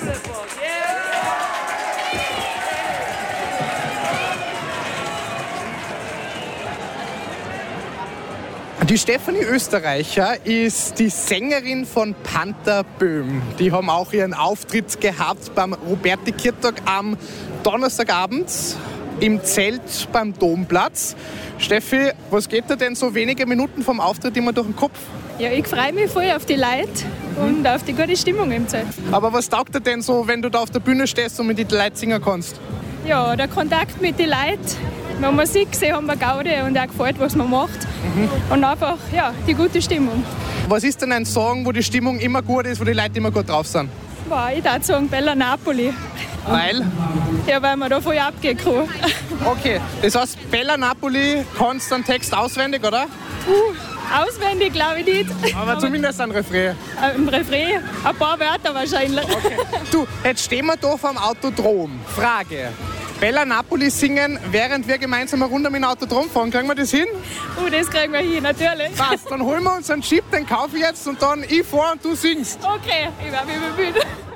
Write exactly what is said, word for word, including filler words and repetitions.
Die Stefanie Österreicher ist die Sängerin von Panther Böhm. Die haben auch ihren Auftritt gehabt beim Roberti-Kirtag am Donnerstagabend im Zelt beim Domplatz. Steffi, was geht dir denn so wenige Minuten vom Auftritt immer durch den Kopf? Ja, ich freue mich voll auf die Leute und auf die gute Stimmung im Zelt. Aber was taugt dir denn so, wenn du da auf der Bühne stehst und mit den Leuten singen kannst? Ja, der Kontakt mit den Leuten. Wenn man Musik sieht, haben wir Gaude und auch gefällt, was man macht. Mhm. Und einfach, ja, die gute Stimmung. Was ist denn ein Song, wo die Stimmung immer gut ist, wo die Leute immer gut drauf sind? Boah, ich würde sagen Bella Napoli. Weil? Ja, weil man da voll abgehen kann. Okay, das heißt, Bella Napoli kannst du den Text auswendig, oder? Uh, auswendig glaube ich nicht. Aber, Aber zumindest ein Refrain. Äh, Ein Refrain, ein paar Wörter wahrscheinlich. Okay. Du, jetzt stehen wir da vom Autodrom. Frage. Bella Napoli singen, während wir gemeinsam eine Runde mit dem Autodrom fahren. Kriegen wir das hin? Uh, das kriegen wir hin, natürlich. Passt, dann holen wir uns einen Chip, den kaufe ich jetzt und dann ich fahre und du singst. Okay, ich werde mich bemühen.